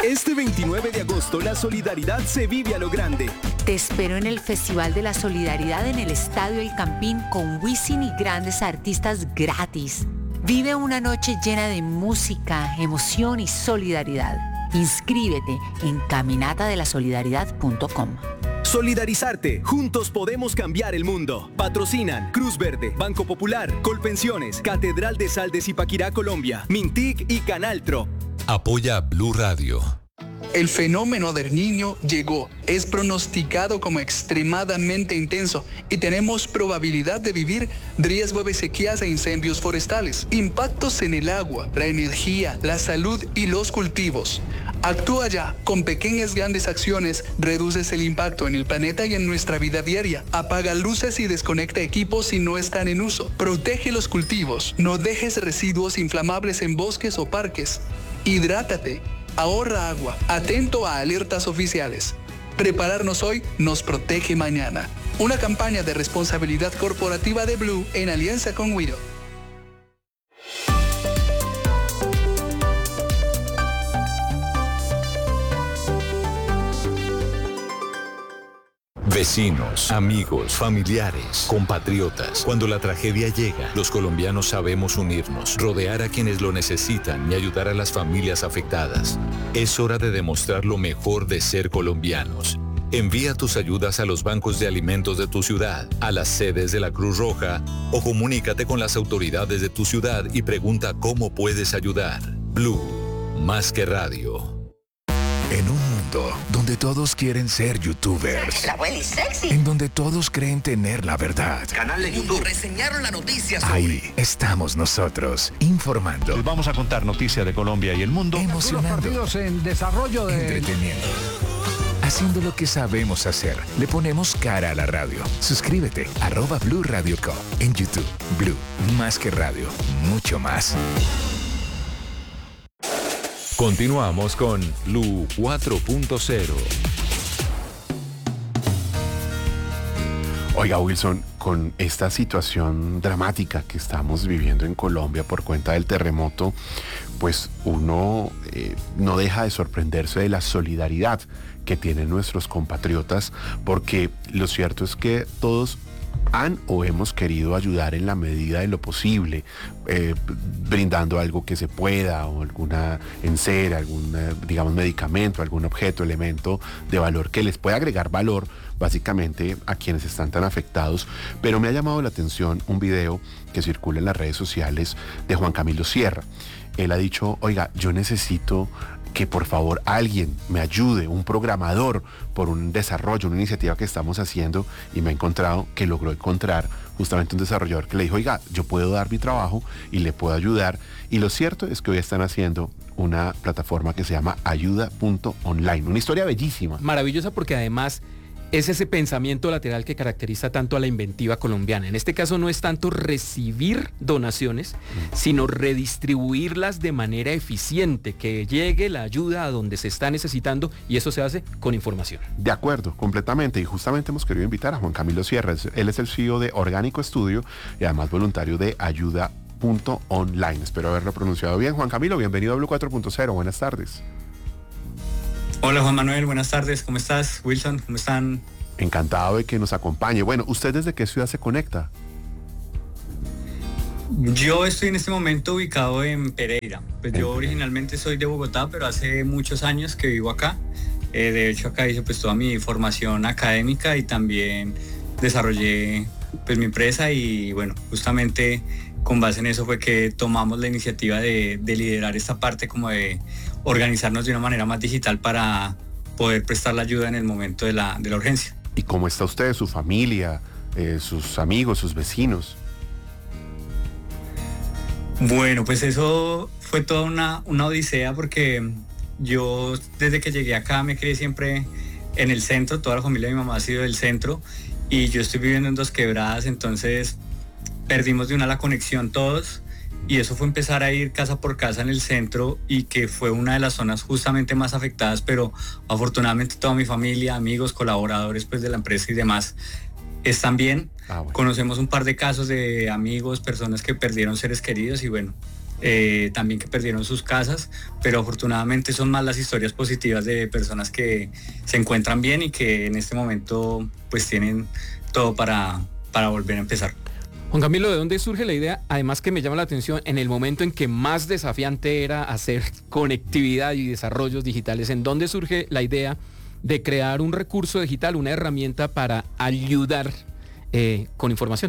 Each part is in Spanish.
Este 29 de agosto la solidaridad se vive a lo grande. Te espero en el Festival de la Solidaridad en el Estadio El Campín con Wisin y grandes artistas gratis. Vive una noche llena de música, emoción y solidaridad. Inscríbete en caminatadelasolidaridad.com. Solidarizarte. Juntos podemos cambiar el mundo. Patrocinan Cruz Verde, Banco Popular, Colpensiones, Catedral de Sal de Zipaquirá, Colombia, Mintic y Canaltro. Apoya Blue Radio. El fenómeno del Niño llegó, es pronosticado como extremadamente intenso y tenemos probabilidad de vivir riesgo de sequías e incendios forestales, impactos en el agua, la energía, la salud y los cultivos. Actúa ya, con pequeñas grandes acciones reduces el impacto en el planeta y en nuestra vida diaria. Apaga luces y desconecta equipos si no están en uso. Protege los cultivos, no dejes residuos inflamables en bosques o parques. Hidrátate. Ahorra agua, atento a alertas oficiales. Prepararnos hoy nos protege mañana. Una campaña de responsabilidad corporativa de Blue en alianza con Wido. Vecinos, amigos, familiares, compatriotas. Cuando la tragedia llega, los colombianos sabemos unirnos, rodear a quienes lo necesitan y ayudar a las familias afectadas. Es hora de demostrar lo mejor de ser colombianos. Envía tus ayudas a los bancos de alimentos de tu ciudad, a las sedes de la Cruz Roja o comunícate con las autoridades de tu ciudad y pregunta cómo puedes ayudar. Blue, más que radio. En un mundo donde todos quieren ser youtubers, la abuela es sexy, en donde todos creen tener la verdad, canal de YouTube, reseñaron la noticia sobre... Ahí estamos nosotros, informando. Les vamos a contar noticias de Colombia y el mundo. Emocionando. Partidos en desarrollo de... Entreteniendo. Haciendo lo que sabemos hacer. Le ponemos cara a la radio. Suscríbete, @Blue Radio Co. En YouTube. Blue, más que radio, mucho más. Continuamos con Blue 4.0. Oiga, Wilson, con esta situación dramática que estamos viviendo en Colombia por cuenta del terremoto, pues uno no deja de sorprenderse de la solidaridad que tienen nuestros compatriotas, porque lo cierto es que todos han o hemos querido ayudar en la medida de lo posible, brindando algo que se pueda, o alguna enseres, algún, digamos, medicamento, algún objeto, elemento de valor que les pueda agregar valor, básicamente, a quienes están tan afectados. Pero me ha llamado la atención un video que circula en las redes sociales de Juan Camilo Sierra. Él ha dicho, oiga, yo necesito que por favor alguien me ayude, un programador, por un desarrollo, una iniciativa que estamos haciendo, y me ha encontrado que logró encontrar justamente un desarrollador que le dijo, oiga, yo puedo dar mi trabajo y le puedo ayudar. Y lo cierto es que hoy están haciendo una plataforma que se llama ayuda.online, una historia bellísima. Maravillosa, porque además es ese pensamiento lateral que caracteriza tanto a la inventiva colombiana. En este caso no es tanto recibir donaciones, sino redistribuirlas de manera eficiente, que llegue la ayuda a donde se está necesitando, y eso se hace con información. De acuerdo, completamente, y justamente hemos querido invitar a Juan Camilo Sierra. Él es el CEO de Orgánico Estudio y además voluntario de ayuda.online. Espero haberlo pronunciado bien. Juan Camilo, bienvenido a Blue 4.0. Buenas tardes. Hola Juan Manuel, buenas tardes, ¿cómo estás? Wilson, ¿cómo están? Encantado de que nos acompañe. Bueno, ¿usted desde qué ciudad se conecta? Yo estoy en este momento ubicado en Pereira. Pues yo originalmente soy de Bogotá, pero hace muchos años que vivo acá. De hecho, acá hice pues toda mi formación académica y también desarrollé pues mi empresa, y bueno, justamente con base en eso fue que tomamos la iniciativa de liderar esta parte, como de organizarnos de una manera más digital para poder prestar la ayuda en el momento de la urgencia. ¿Y cómo está usted, su familia, sus amigos, sus vecinos? Bueno, pues eso fue toda una odisea, porque yo desde que llegué acá me crié siempre en el centro, toda la familia de mi mamá ha sido del centro, y yo estoy viviendo en Dos Quebradas, entonces perdimos de una la conexión todos, y eso fue empezar a ir casa por casa en el centro, y que fue una de las zonas justamente más afectadas, pero afortunadamente toda mi familia, amigos, colaboradores pues de la empresa y demás están bien. Bueno. Conocemos un par de casos de amigos, personas que perdieron seres queridos, y bueno, también que perdieron sus casas, pero afortunadamente son más las historias positivas de personas que se encuentran bien y que en este momento pues tienen todo para volver a empezar. Juan Camilo, ¿de dónde surge la idea? Además que me llama la atención, en el momento en que más desafiante era hacer conectividad y desarrollos digitales, ¿en dónde surge la idea de crear un recurso digital, una herramienta para ayudar con información?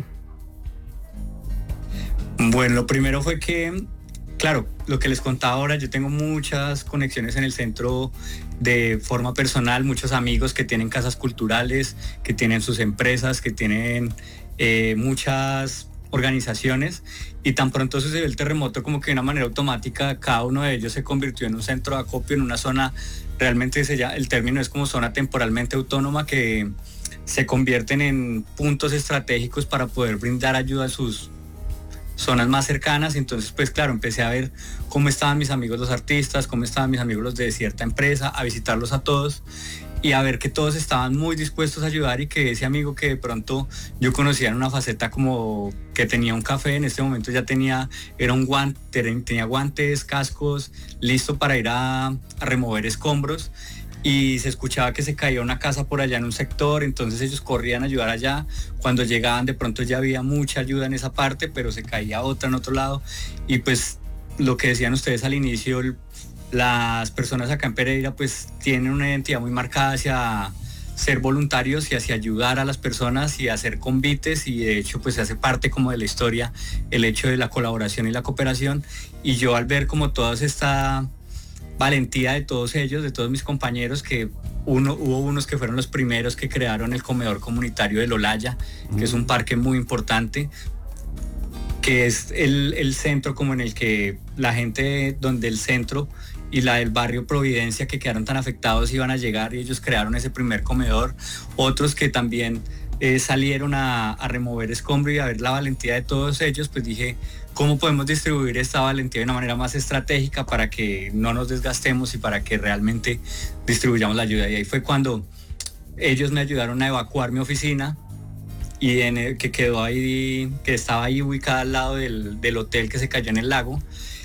Bueno, lo primero fue que, claro, lo que les contaba ahora, yo tengo muchas conexiones en el centro de forma personal, muchos amigos que tienen casas culturales, que tienen sus empresas, que tienen muchas organizaciones, y tan pronto sucedió el terremoto, como que de una manera automática cada uno de ellos se convirtió en un centro de acopio, en una zona, realmente el término es como zona temporalmente autónoma, que se convierten en puntos estratégicos para poder brindar ayuda a sus zonas más cercanas. Entonces pues claro, empecé a ver cómo estaban mis amigos los artistas, cómo estaban mis amigos los de cierta empresa, a visitarlos a todos y a ver que todos estaban muy dispuestos a ayudar, y que ese amigo que de pronto yo conocía en una faceta como que tenía un café, en este momento ya tenía guantes, cascos, listo para ir a remover escombros, y se escuchaba que se caía una casa por allá en un sector, entonces ellos corrían a ayudar allá. Cuando llegaban de pronto ya había mucha ayuda en esa parte, pero se caía otra en otro lado, y pues lo que decían ustedes al inicio, las personas acá en Pereira pues tienen una identidad muy marcada hacia ser voluntarios y hacia ayudar a las personas y hacer convites, y de hecho pues se hace parte como de la historia el hecho de la colaboración y la cooperación. Y yo al ver como toda esta valentía de todos ellos, de todos mis compañeros, que hubo unos que fueron los primeros que crearon el comedor comunitario del Olaya, que es un parque muy importante, que es el centro como en el que la gente donde el centro y la del barrio Providencia, que quedaron tan afectados, iban a llegar, y ellos crearon ese primer comedor. Otros que también salieron a remover escombro, y a ver la valentía de todos ellos, pues dije, ¿cómo podemos distribuir esta valentía de una manera más estratégica para que no nos desgastemos y para que realmente distribuyamos la ayuda? Y ahí fue cuando ellos me ayudaron a evacuar mi oficina, y que quedó ahí, que estaba ahí ubicada al lado del hotel que se cayó en el lago.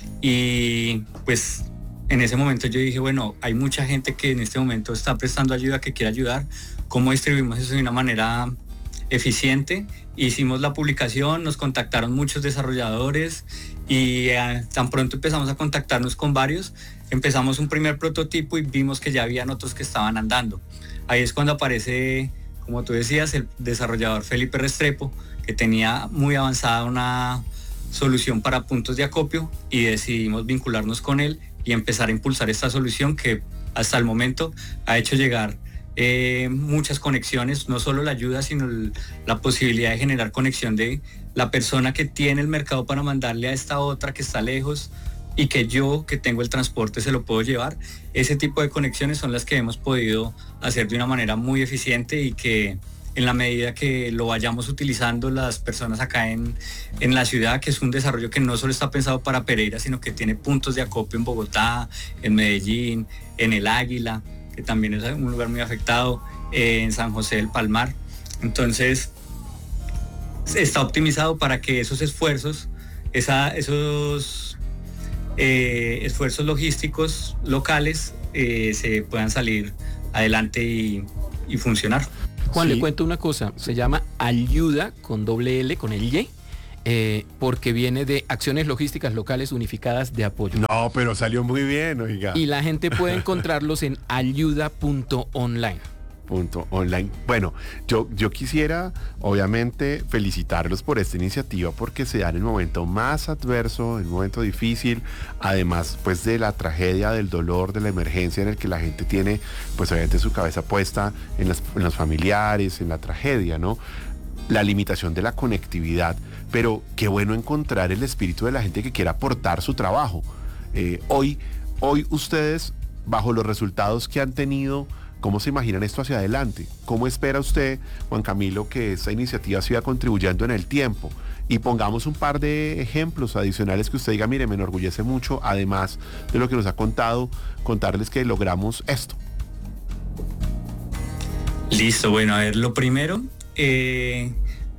Y pues en ese momento yo dije, bueno, hay mucha gente que en este momento está prestando ayuda, que quiere ayudar. ¿Cómo distribuimos eso de una manera eficiente? Hicimos la publicación, nos contactaron muchos desarrolladores, y tan pronto empezamos a contactarnos con varios, empezamos un primer prototipo y vimos que ya habían otros que estaban andando. Ahí es cuando aparece, como tú decías, el desarrollador Felipe Restrepo, que tenía muy avanzada una solución para puntos de acopio, y decidimos vincularnos con él y empezar a impulsar esta solución que hasta el momento ha hecho llegar muchas conexiones, no solo la ayuda, sino la posibilidad de generar conexión de la persona que tiene el mercado para mandarle a esta otra que está lejos, y que yo, que tengo el transporte, se lo puedo llevar. Ese tipo de conexiones son las que hemos podido hacer de una manera muy eficiente, y que en la medida que lo vayamos utilizando las personas acá en la ciudad, que es un desarrollo que no solo está pensado para Pereira, sino que tiene puntos de acopio en Bogotá, en Medellín, en El Águila, que también es un lugar muy afectado, en San José del Palmar. Entonces está optimizado para que esos esfuerzos, esos esfuerzos logísticos locales se puedan salir adelante y funcionar. Juan, sí. Le cuento una cosa, se llama Ayuda con doble L, con el Y, porque viene de Acciones Logísticas Locales Unificadas de Apoyo. No, pero salió muy bien, oiga. Y la gente puede encontrarlos en ayuda.online. Bueno, yo quisiera obviamente felicitarlos por esta iniciativa, porque se da en el momento más adverso, en un momento difícil, además pues de la tragedia, del dolor, de la emergencia, en el que la gente tiene pues obviamente su cabeza puesta en los familiares, en la tragedia, ¿no? La limitación de la conectividad, pero qué bueno encontrar el espíritu de la gente que quiera aportar su trabajo. Hoy ustedes, bajo los resultados que han tenido, ¿cómo se imaginan esto hacia adelante? ¿Cómo espera usted, Juan Camilo, que esta iniciativa siga contribuyendo en el tiempo? Y pongamos un par de ejemplos adicionales que usted diga, mire, me enorgullece mucho, además de lo que nos ha contado, contarles que logramos esto. Listo, bueno, a ver, lo primero,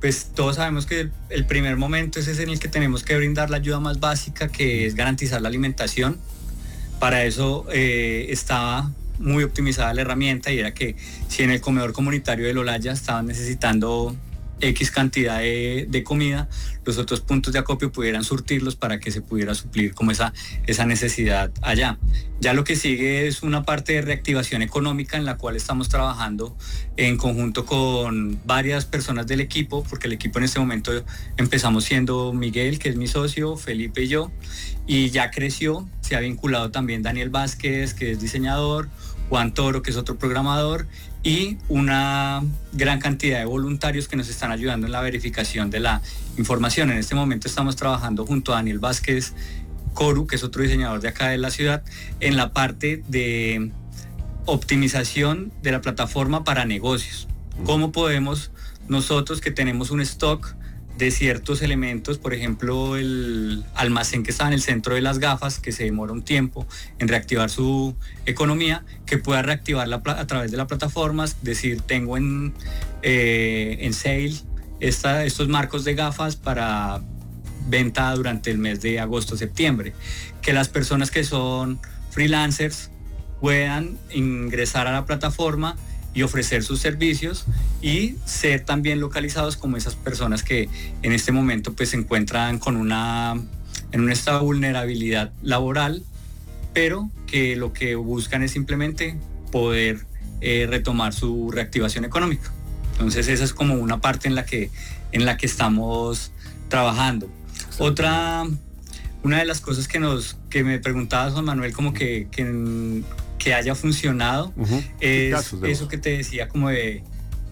pues todos sabemos que el primer momento es ese en el que tenemos que brindar la ayuda más básica, que es garantizar la alimentación. Para eso estaba muy optimizada la herramienta, y era que si en el comedor comunitario del Olaya estaban necesitando X cantidad de comida, los otros puntos de acopio pudieran surtirlos para que se pudiera suplir como esa necesidad allá. Ya lo que sigue es una parte de reactivación económica en la cual estamos trabajando en conjunto con varias personas del equipo, porque el equipo en este momento empezamos siendo Miguel, que es mi socio, Felipe y yo, y ya creció, se ha vinculado también Daniel Vázquez, que es diseñador, Juan Toro, que es otro programador, y una gran cantidad de voluntarios que nos están ayudando en la verificación de la información. En este momento estamos trabajando junto a Daniel Vázquez Coru, que es otro diseñador de acá de la ciudad, en la parte de optimización de la plataforma para negocios. ¿Cómo podemos nosotros, que tenemos un stock de ciertos elementos, por ejemplo el almacén que está en el centro de las gafas, que se demora un tiempo en reactivar su economía, que pueda reactivarla a través de las plataformas, decir, tengo en sale estos marcos de gafas para venta durante el mes de agosto-septiembre, que las personas que son freelancers puedan ingresar a la plataforma y ofrecer sus servicios y ser también localizados como esas personas que en este momento pues se encuentran en una esta vulnerabilidad laboral, pero que lo que buscan es simplemente poder retomar su reactivación económica. Entonces esa es como una parte en la que estamos trabajando. Una de las cosas que me preguntaba Juan Manuel, como que haya funcionado, es eso que te decía, como de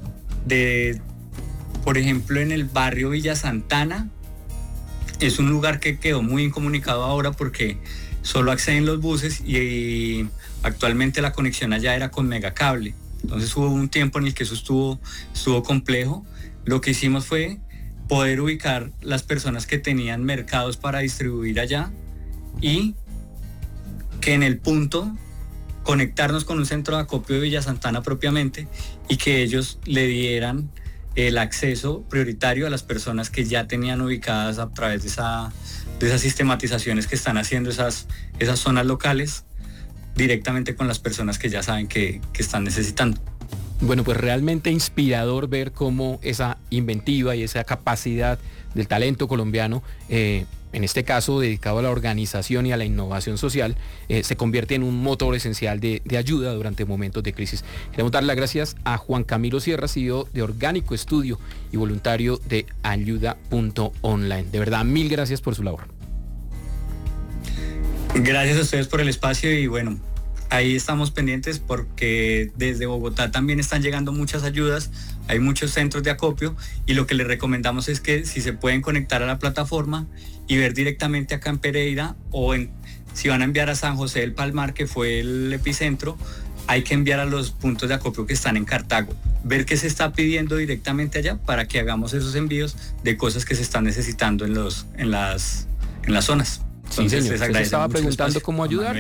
por ejemplo en el barrio Villa Santana, es un lugar que quedó muy incomunicado ahora porque solo acceden los buses y actualmente la conexión allá era con Megacable. Entonces hubo un tiempo en el que eso estuvo complejo. Lo que hicimos fue poder ubicar las personas que tenían mercados para distribuir allá y que en el punto conectarnos con un centro de acopio de Villa Santana propiamente, y que ellos le dieran el acceso prioritario a las personas que ya tenían ubicadas a través de esas sistematizaciones que están haciendo esas zonas locales, directamente con las personas que ya saben que están necesitando. Bueno, pues realmente inspirador ver cómo esa inventiva y esa capacidad del talento colombiano, en este caso dedicado a la organización y a la innovación social, se convierte en un motor esencial de ayuda durante momentos de crisis. Queremos dar las gracias a Juan Camilo Sierra, CEO de Orgánico Estudio y voluntario de Ayuda.online. De verdad, mil gracias por su labor. Gracias a ustedes por el espacio, y bueno, ahí estamos pendientes porque desde Bogotá también están llegando muchas ayudas, hay muchos centros de acopio, y lo que les recomendamos es que si se pueden conectar a la plataforma y ver directamente acá en Pereira, o si van a enviar a San José del Palmar, que fue el epicentro, hay que enviar a los puntos de acopio que están en Cartago, ver qué se está pidiendo directamente allá para que hagamos esos envíos de cosas que se están necesitando en las zonas. Entonces, sí, señor. Usted estaba preguntando cómo ayudar.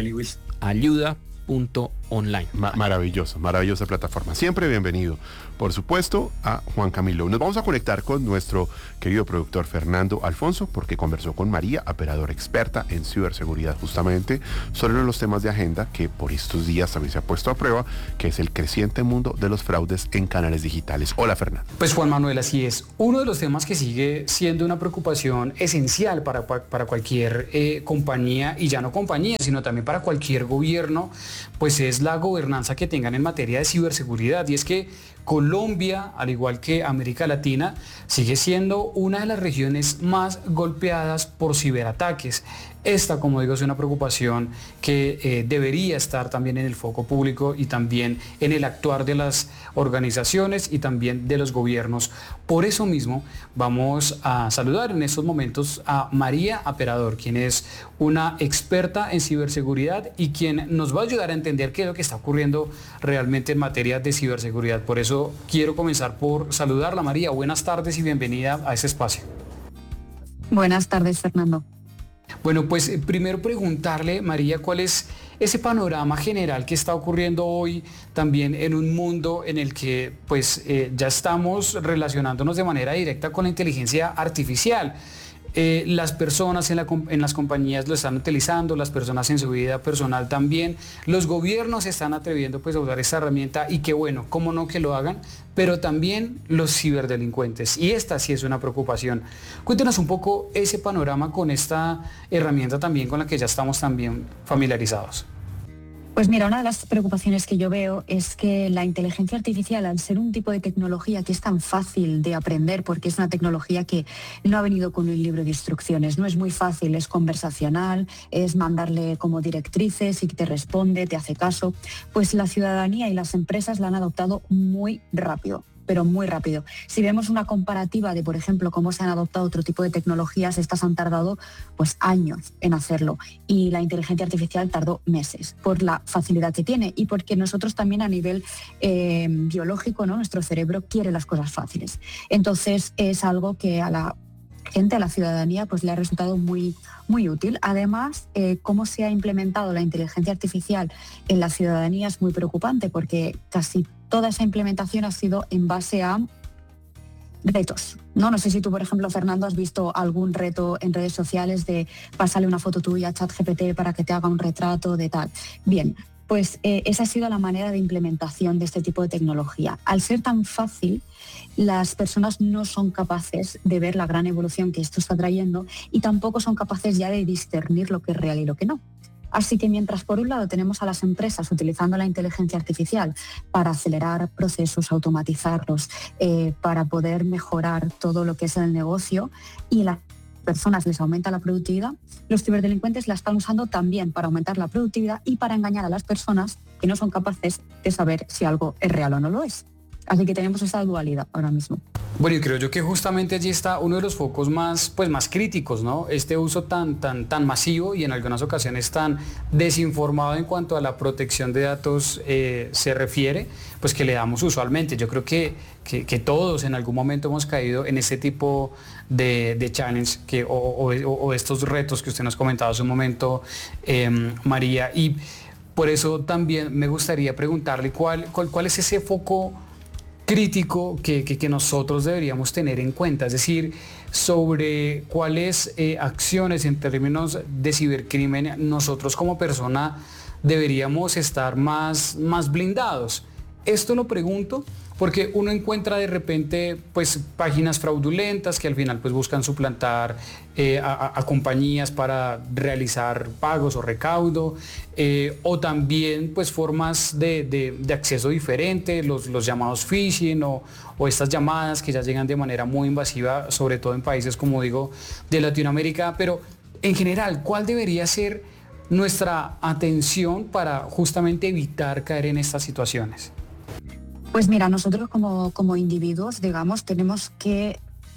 Ayuda.online. Maravillosa plataforma. Siempre bienvenido, por supuesto, a Juan Camilo. Nos vamos a conectar con nuestro querido productor Fernando Alfonso, porque conversó con María, operadora experta en ciberseguridad, justamente sobre uno de los temas de agenda que por estos días también se ha puesto a prueba, que es el creciente mundo de los fraudes en canales digitales. Hola, Fernando. Pues Juan Manuel, así es. Uno de los temas que sigue siendo una preocupación esencial para cualquier compañía, y ya no compañía, sino también para cualquier gobierno, pues es la gobernanza que tengan en materia de ciberseguridad. Y es que Colombia, al igual que América Latina, sigue siendo una de las regiones más golpeadas por ciberataques. Esta, como digo, es una preocupación que debería estar también en el foco público y también en el actuar de las organizaciones y también de los gobiernos. Por eso mismo vamos a saludar en estos momentos a María Aperador, quien es una experta en ciberseguridad y quien nos va a ayudar a entender qué es lo que está ocurriendo realmente en materia de ciberseguridad. Por eso quiero comenzar por saludarla. María, buenas tardes y bienvenida a este espacio. Buenas tardes, Fernando. Bueno, pues primero preguntarle, María, ¿cuál es ese panorama general que está ocurriendo hoy también en un mundo en el que pues ya estamos relacionándonos de manera directa con la inteligencia artificial? Las personas en las compañías lo están utilizando, las personas en su vida personal también, los gobiernos se están atreviendo pues a usar esta herramienta y qué bueno, cómo no que lo hagan, pero también los ciberdelincuentes, y esta sí es una preocupación. Cuéntenos un poco ese panorama con esta herramienta también con la que ya estamos también familiarizados. Pues mira, una de las preocupaciones que yo veo es que la inteligencia artificial, al ser un tipo de tecnología que es tan fácil de aprender, porque es una tecnología que no ha venido con un libro de instrucciones, no es muy fácil, es conversacional, es mandarle como directrices y que te responde, te hace caso, pues la ciudadanía y las empresas la han adoptado muy rápido. Pero muy rápido. Si vemos una comparativa de, por ejemplo, cómo se han adoptado otro tipo de tecnologías, estas han tardado pues años en hacerlo y la inteligencia artificial tardó meses por la facilidad que tiene y porque nosotros también a nivel biológico, ¿no? Nuestro cerebro quiere las cosas fáciles. Entonces es algo que a la gente, a la ciudadanía, pues le ha resultado muy, muy útil. Además, cómo se ha implementado la inteligencia artificial en la ciudadanía es muy preocupante porque casi toda esa implementación ha sido en base a retos. No sé si tú, por ejemplo, Fernando, has visto algún reto en redes sociales de pasarle una foto tuya a ChatGPT para que te haga un retrato de tal. Bien, pues esa ha sido la manera de implementación de este tipo de tecnología. Al ser tan fácil, las personas no son capaces de ver la gran evolución que esto está trayendo y tampoco son capaces ya de discernir lo que es real y lo que no. Así que mientras por un lado tenemos a las empresas utilizando la inteligencia artificial para acelerar procesos, automatizarlos, para poder mejorar todo lo que es el negocio y las personas les aumenta la productividad, los ciberdelincuentes la están usando también para aumentar la productividad y para engañar a las personas que no son capaces de saber si algo es real o no lo es. Así que tenemos esa dualidad ahora mismo. Bueno, y creo yo que justamente allí está uno de los focos más críticos, ¿no? Este uso tan masivo y en algunas ocasiones tan desinformado en cuanto a la protección de datos se refiere, pues que le damos usualmente. Yo creo que todos en algún momento hemos caído en ese tipo de challenge o estos retos que usted nos comentaba hace un momento, María. Y por eso también me gustaría preguntarle cuál es ese foco crítico que nosotros deberíamos tener en cuenta, es decir, sobre cuáles acciones en términos de cibercrimen nosotros como persona deberíamos estar más blindados. Esto lo pregunto porque uno encuentra de repente pues páginas fraudulentas que al final pues buscan suplantar a compañías para realizar pagos o recaudo, o también pues formas de acceso diferente, los llamados phishing o estas llamadas que ya llegan de manera muy invasiva, sobre todo en países como digo de Latinoamérica. Pero en general, ¿cuál debería ser nuestra atención para justamente evitar caer en estas situaciones? Pues mira, nosotros como individuos, digamos, tenemos que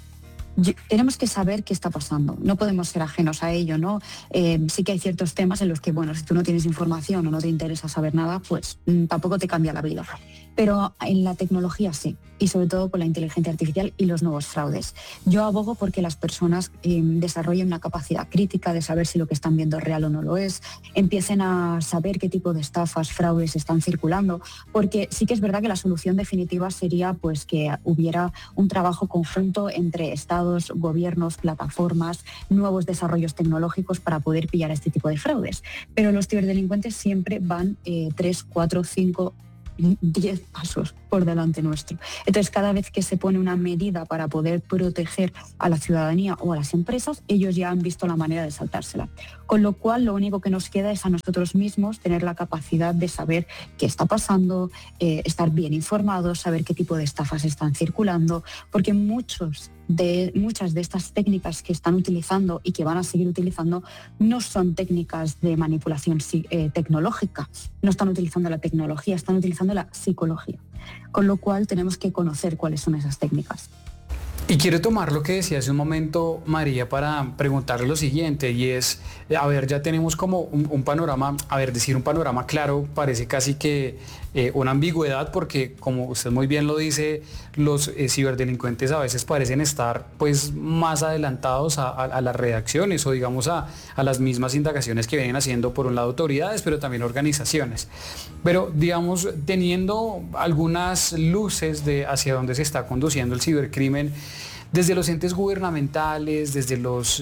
saber qué está pasando. No podemos ser ajenos a ello, ¿no? Sí que hay ciertos temas en los que, bueno, si tú no tienes información o no te interesa saber nada, pues tampoco te cambia la vida. Pero en la tecnología sí, y sobre todo con la inteligencia artificial y los nuevos fraudes. Yo abogo porque las personas desarrollen una capacidad crítica de saber si lo que están viendo es real o no lo es, empiecen a saber qué tipo de estafas, fraudes están circulando, porque sí que es verdad que la solución definitiva sería pues que hubiera un trabajo conjunto entre estados, gobiernos, plataformas, nuevos desarrollos tecnológicos para poder pillar este tipo de fraudes. Pero los ciberdelincuentes siempre van 3, 4, 5, 10 pasos por delante nuestro. Entonces, cada vez que se pone una medida para poder proteger a la ciudadanía o a las empresas, ellos ya han visto la manera de saltársela. Con lo cual, lo único que nos queda es a nosotros mismos tener la capacidad de saber qué está pasando, estar bien informados, saber qué tipo de estafas están circulando, porque muchas de estas técnicas que están utilizando y que van a seguir utilizando no son técnicas de manipulación tecnológica, no están utilizando la tecnología, están utilizando la psicología. Con lo cual tenemos que conocer cuáles son esas técnicas. Y quiero tomar lo que decía hace un momento María para preguntarle lo siguiente, y es, a ver, ya tenemos como un panorama, decir un panorama claro parece casi que una ambigüedad, porque como usted muy bien lo dice, los ciberdelincuentes a veces parecen estar pues más adelantados a las redacciones o digamos a las mismas indagaciones que vienen haciendo por un lado autoridades, pero también organizaciones. Pero digamos, teniendo algunas luces de hacia dónde se está conduciendo el cibercrimen, desde los entes gubernamentales, desde los,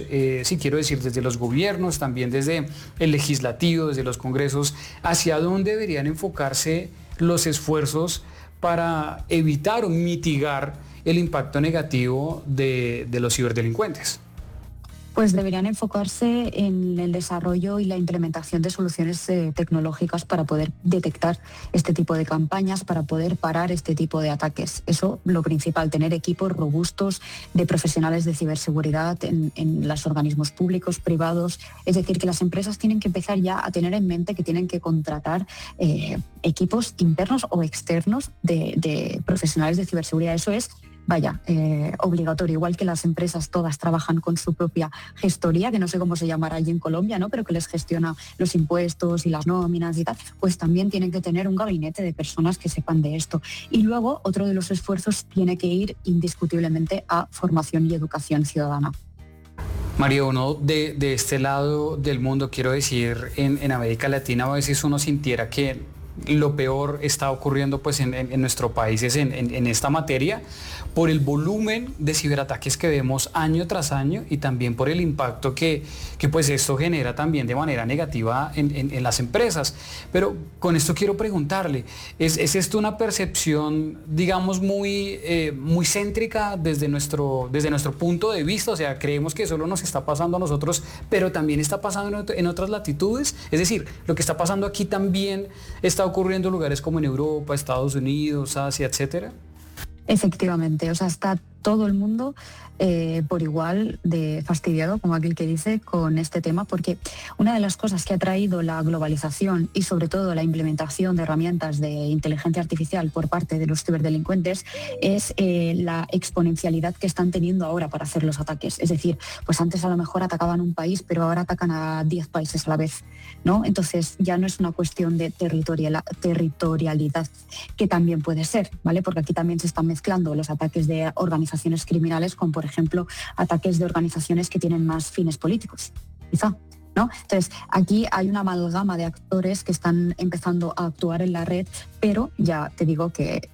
desde los gobiernos, también desde el legislativo, desde los congresos, ¿hacia dónde deberían enfocarse los esfuerzos para evitar o mitigar el impacto negativo de los ciberdelincuentes? Pues deberían enfocarse en el desarrollo y la implementación de soluciones tecnológicas para poder detectar este tipo de campañas, para poder parar este tipo de ataques. Eso, lo principal, tener equipos robustos de profesionales de ciberseguridad en los organismos públicos, privados. Es decir, que las empresas tienen que empezar ya a tener en mente que tienen que contratar equipos internos o externos de profesionales de ciberseguridad. Eso es obligatorio, igual que las empresas todas trabajan con su propia gestoría, que no sé cómo se llamará allí en Colombia, ¿no? Pero que les gestiona los impuestos y las nóminas y tal, pues también tienen que tener un gabinete de personas que sepan de esto. Y luego otro de los esfuerzos tiene que ir indiscutiblemente a formación y educación ciudadana. María, uno de este lado del mundo, quiero decir, en América Latina, a veces uno sintiera que lo peor está ocurriendo pues en nuestro país en esta materia, por el volumen de ciberataques que vemos año tras año y también por el impacto que pues esto genera también de manera negativa en las empresas. Pero con esto quiero preguntarle, ¿es esto una percepción, digamos, muy céntrica desde nuestro punto de vista? O sea, creemos que solo nos está pasando a nosotros, pero también está pasando en otras latitudes. Es decir, lo que está pasando aquí también está ocurriendo en lugares como en Europa, Estados Unidos, Asia, etcétera. Efectivamente, o sea, está todo el mundo por igual de fastidiado, como aquel que dice, con este tema, porque una de las cosas que ha traído la globalización y sobre todo la implementación de herramientas de inteligencia artificial por parte de los ciberdelincuentes es la exponencialidad que están teniendo ahora para hacer los ataques. Es decir, pues antes a lo mejor atacaban un país, pero ahora atacan a 10 países a la vez, ¿no? Entonces ya no es una cuestión de territorialidad, que también puede ser, ¿vale? Porque aquí también se están mezclando los ataques de organizaciones criminales con, por ejemplo, ataques de organizaciones que tienen más fines políticos, quizá, ¿no? Entonces, aquí hay una amalgama de actores que están empezando a actuar en la red, pero ya te digo que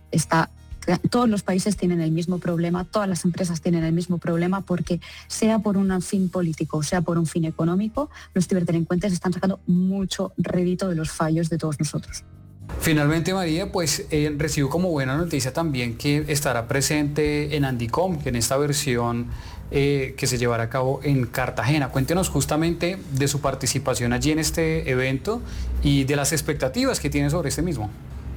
todos los países tienen el mismo problema, todas las empresas tienen el mismo problema, porque sea por un fin político o sea por un fin económico, los ciberdelincuentes están sacando mucho rédito de los fallos de todos nosotros. Finalmente, María, pues recibo como buena noticia también que estará presente en Andicom, que en esta versión que se llevará a cabo en Cartagena. Cuéntenos justamente de su participación allí en este evento y de las expectativas que tiene sobre este mismo.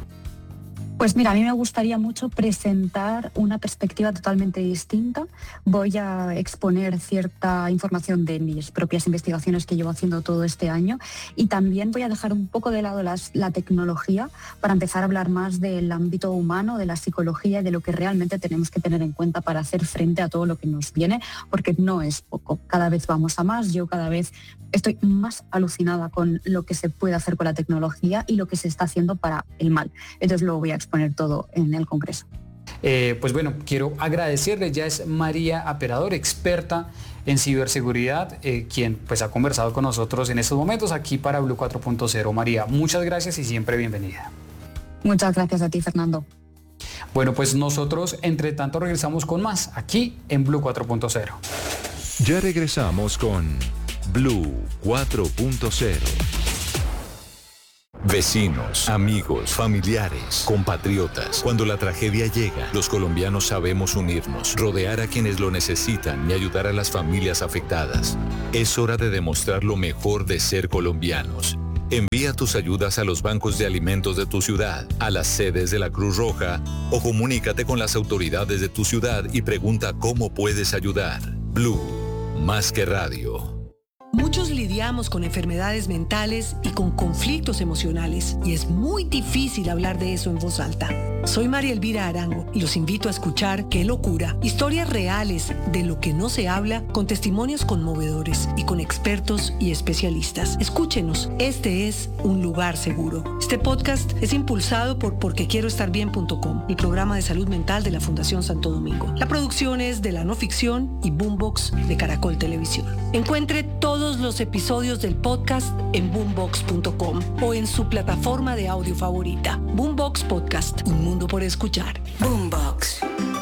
Pues mira, a mí me gustaría mucho presentar una perspectiva totalmente distinta. Voy a exponer cierta información de mis propias investigaciones que llevo haciendo todo este año y también voy a dejar un poco de lado la tecnología para empezar a hablar más del ámbito humano, de la psicología y de lo que realmente tenemos que tener en cuenta para hacer frente a todo lo que nos viene, porque no es poco. Cada vez vamos a más. Yo cada vez estoy más alucinada con lo que se puede hacer con la tecnología y lo que se está haciendo para el mal. Entonces lo voy a exponer todo en el Congreso. Pues bueno, quiero agradecerle, ya es María Aperador, experta en ciberseguridad, quien pues ha conversado con nosotros en estos momentos aquí para Blue 4.0. María, muchas gracias y siempre bienvenida. Muchas gracias a ti, Fernando. Bueno, pues nosotros entre tanto regresamos con más aquí en Blue 4.0. Ya regresamos con Blue 4.0. Vecinos, amigos, familiares, compatriotas. Cuando la tragedia llega, los colombianos sabemos unirnos, rodear a quienes lo necesitan y ayudar a las familias afectadas. Es hora de demostrar lo mejor de ser colombianos. Envía tus ayudas a los bancos de alimentos de tu ciudad, a las sedes de la Cruz Roja o comunícate con las autoridades de tu ciudad y pregunta cómo puedes ayudar. Blue, más que radio. Muchos lidiamos con enfermedades mentales y con conflictos emocionales y es muy difícil hablar de eso en voz alta. Soy María Elvira Arango y los invito a escuchar Qué locura, historias reales de lo que no se habla, con testimonios conmovedores y con expertos y especialistas. Escúchenos, este es un lugar seguro. Este podcast es impulsado por porquequieroestarbien.com, el programa de salud mental de la Fundación Santo Domingo. La producción es de La No Ficción y Boombox de Caracol Televisión. Encuentre todos los episodios del podcast en boombox.com o en su plataforma de audio favorita. Boombox Podcast, un mundo por escuchar. Boombox.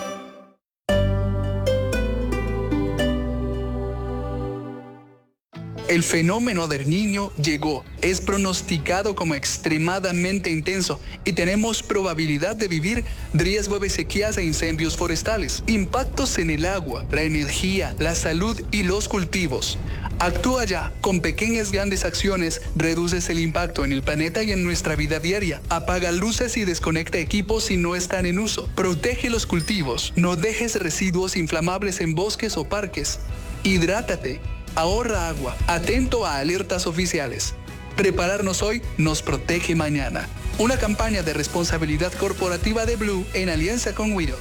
El fenómeno del Niño llegó, es pronosticado como extremadamente intenso y tenemos probabilidad de vivir riesgo de sequías e incendios forestales, impactos en el agua, la energía, la salud y los cultivos. Actúa ya, con pequeñas grandes acciones reduces el impacto en el planeta y en nuestra vida diaria. Apaga luces y desconecta equipos si no están en uso. Protege los cultivos, no dejes residuos inflamables en bosques o parques. Hidrátate. Ahorra agua, atento a alertas oficiales. Prepararnos hoy nos protege mañana. Una campaña de responsabilidad corporativa de Blue en alianza con Widow.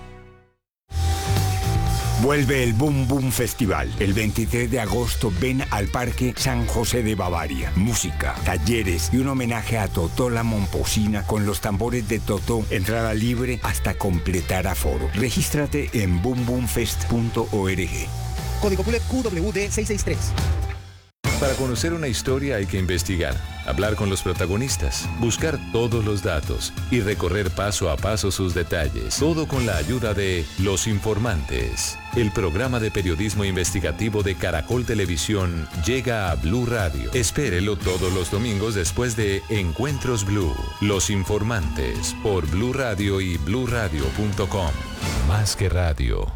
Vuelve el Boom Boom Festival. El 23 de agosto ven al Parque San José de Bavaria. Música, talleres y un homenaje a Totó la Momposina con los tambores de Totó. Entrada libre hasta completar aforo. Regístrate en boomboomfest.org. Código PULEP QWD 663. Para conocer una historia hay que investigar, hablar con los protagonistas, buscar todos los datos y recorrer paso a paso sus detalles. Todo con la ayuda de Los Informantes. El programa de periodismo investigativo de Caracol Televisión llega a Blue Radio. Espérelo todos los domingos después de Encuentros Blue. Los Informantes por Blue Radio y bluradio.com. Más que radio.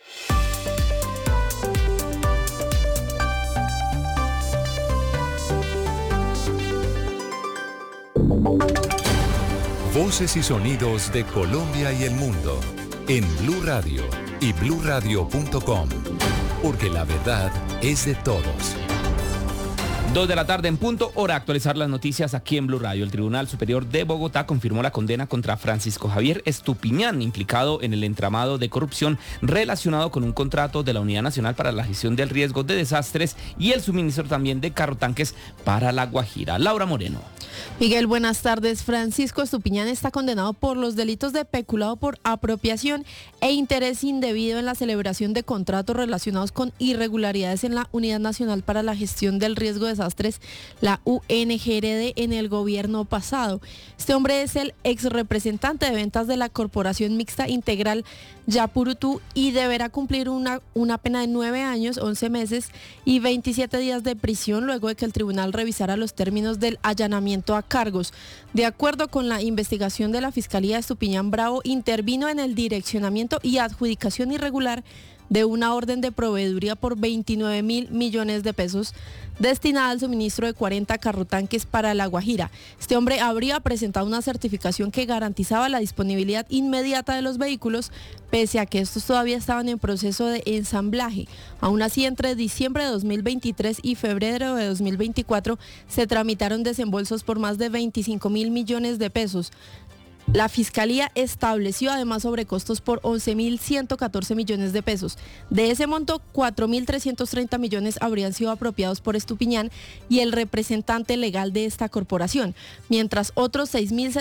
Voces y sonidos de Colombia y el mundo en Blue Radio y bluradio.com, porque la verdad es de todos. 2 de la tarde en punto, hora de actualizar las noticias aquí en Blue Radio. El Tribunal Superior de Bogotá confirmó la condena contra Francisco Javier Estupiñán, implicado en el entramado de corrupción relacionado con un contrato de la Unidad Nacional para la Gestión del Riesgo de Desastres y el suministro también de carrotanques para La Guajira. Laura Moreno. Miguel, buenas tardes. Francisco Estupiñán está condenado por los delitos de peculado por apropiación e interés indebido en la celebración de contratos relacionados con irregularidades en la Unidad Nacional para la Gestión del Riesgo de Desastres, la UNGRD, en el gobierno pasado. Este hombre es el ex representante de ventas de la Corporación Mixta Integral Yapurutú y deberá cumplir una pena de 9 años, 11 meses y 27 días de prisión luego de que el tribunal revisara los términos del allanamiento a cargos. De acuerdo con la investigación de la Fiscalía, Estupiñán Bravo intervino en el direccionamiento y adjudicación irregular de una orden de proveeduría por 29.000 millones de pesos destinada al suministro de 40 carrotanques para La Guajira. Este hombre habría presentado una certificación que garantizaba la disponibilidad inmediata de los vehículos, pese a que estos todavía estaban en proceso de ensamblaje. Aún así, entre diciembre de 2023 y febrero de 2024 se tramitaron desembolsos por más de 25.000 millones de pesos. La Fiscalía estableció además sobrecostos por 11.114 millones de pesos. De ese monto, 4.330 millones habrían sido apropiados por Estupiñán y el representante legal de esta corporación, mientras otros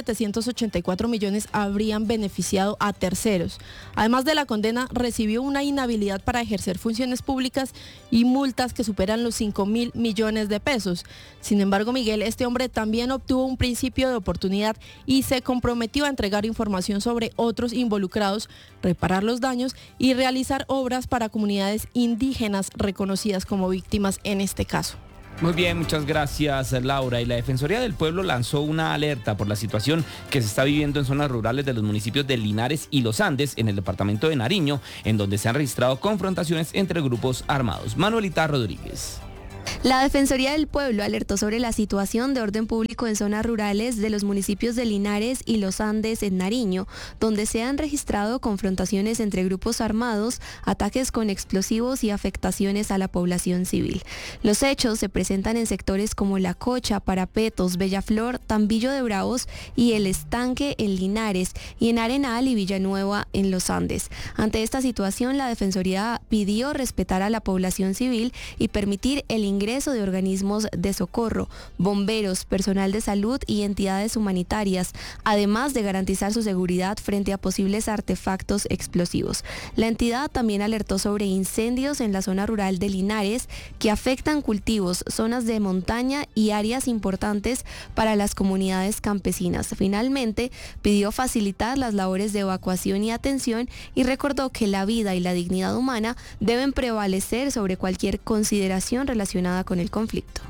6.784 millones habrían beneficiado a terceros. Además de la condena, recibió una inhabilidad para ejercer funciones públicas y multas que superan los 5.000 millones de pesos. Sin embargo, Miguel, este hombre también obtuvo un principio de oportunidad y se comprometió a entregar información sobre otros involucrados, reparar los daños y realizar obras para comunidades indígenas reconocidas como víctimas en este caso. Muy bien, muchas gracias, Laura. Y la Defensoría del Pueblo lanzó una alerta por la situación que se está viviendo en zonas rurales de los municipios de Linares y Los Andes, en el departamento de Nariño, en donde se han registrado confrontaciones entre grupos armados. Manuelita Rodríguez. La Defensoría del Pueblo alertó sobre la situación de orden público en zonas rurales de los municipios de Linares y Los Andes en Nariño, donde se han registrado confrontaciones entre grupos armados, ataques con explosivos y afectaciones a la población civil. Los hechos se presentan en sectores como La Cocha, Parapetos, Bellaflor, Tambillo de Bravos y El Estanque en Linares y en Arenal y Villanueva en Los Andes. Ante esta situación, la Defensoría pidió respetar a la población civil y permitir el ingreso de organismos de socorro, bomberos, personal de salud y entidades humanitarias, además de garantizar su seguridad frente a posibles artefactos explosivos. La entidad también alertó sobre incendios en la zona rural de Linares que afectan cultivos, zonas de montaña y áreas importantes para las comunidades campesinas. Finalmente, pidió facilitar las labores de evacuación y atención y recordó que la vida y la dignidad humana deben prevalecer sobre cualquier consideración relacionada con el conflicto.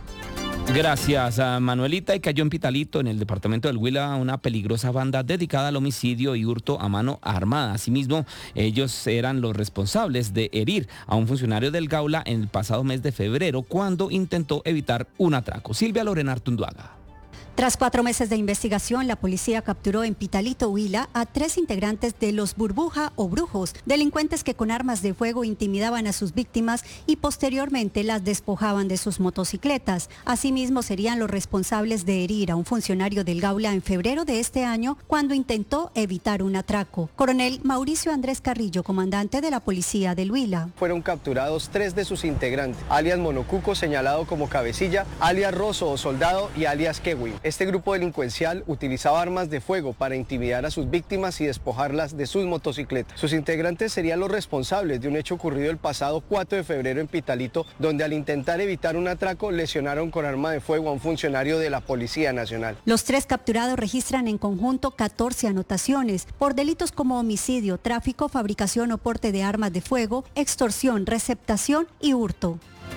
Gracias a Manuelita. Y cayó en Pitalito, en el departamento del Huila, una peligrosa banda dedicada al homicidio y hurto a mano armada. Asimismo, ellos eran los responsables de herir a un funcionario del Gaula en el pasado mes de febrero cuando intentó evitar un atraco. Silvia Lorena Artunduaga. Tras 4 meses de investigación, la policía capturó en Pitalito, Huila, a 3 integrantes de los Burbuja o Brujos, delincuentes que con armas de fuego intimidaban a sus víctimas y posteriormente las despojaban de sus motocicletas. Asimismo, serían los responsables de herir a un funcionario del Gaula en febrero de este año cuando intentó evitar un atraco. Coronel Mauricio Andrés Carrillo, comandante de la policía del Huila. Fueron capturados 3 de sus integrantes, alias Monocuco, señalado como cabecilla, alias Rosso o Soldado y alias Kewi. Este grupo delincuencial utilizaba armas de fuego para intimidar a sus víctimas y despojarlas de sus motocicletas. Sus integrantes serían los responsables de un hecho ocurrido el pasado 4 de febrero en Pitalito, donde al intentar evitar un atraco lesionaron con arma de fuego a un funcionario de la Policía Nacional. Los 3 capturados registran en conjunto 14 anotaciones por delitos como homicidio, tráfico, fabricación o porte de armas de fuego, extorsión, receptación y hurto.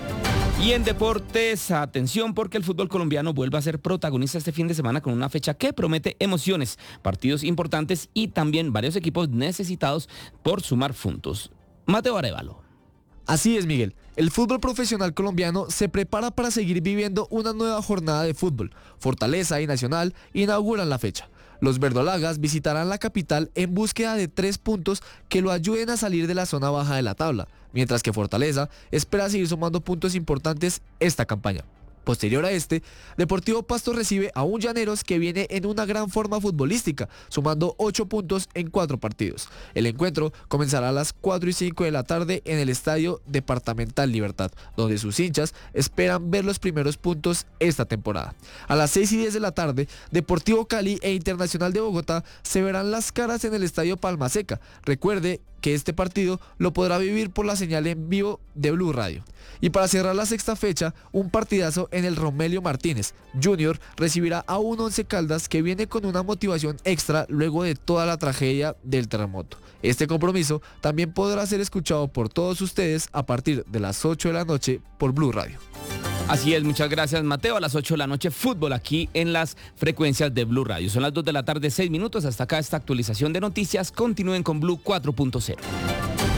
Y en deportes, atención porque el fútbol colombiano vuelve a ser protagonista este fin de semana con una fecha que promete emociones, partidos importantes y también varios equipos necesitados por sumar puntos. Mateo Arevalo. Así es, Miguel. El fútbol profesional colombiano se prepara para seguir viviendo una nueva jornada de fútbol. Fortaleza y Nacional inauguran la fecha. Los verdolagas visitarán la capital en búsqueda de 3 puntos que lo ayuden a salir de la zona baja de la tabla, mientras que Fortaleza espera seguir sumando puntos importantes esta campaña. Posterior a este, Deportivo Pasto recibe a un Llaneros que viene en una gran forma futbolística, sumando 8 puntos en 4 partidos. El encuentro comenzará a las 4:05 de la tarde en el Estadio Departamental Libertad, donde sus hinchas esperan ver los primeros puntos esta temporada. A las 6:10 de la tarde, Deportivo Cali e Internacional de Bogotá se verán las caras en el Estadio Palma Seca. Recuerde que este partido lo podrá vivir por la señal en vivo de Blue Radio. Y para cerrar la sexta fecha, un partidazo en el Romelio Martínez. Junior recibirá a un Once Caldas que viene con una motivación extra luego de toda la tragedia del terremoto. Este compromiso también podrá ser escuchado por todos ustedes a partir de las 8 de la noche por Blue Radio. Así es, muchas gracias Mateo. A las 8 de la noche, fútbol aquí en las frecuencias de Blue Radio. Son las 2 de la tarde, 6 minutos. Hasta acá esta actualización de noticias. Continúen con Blue 4.0.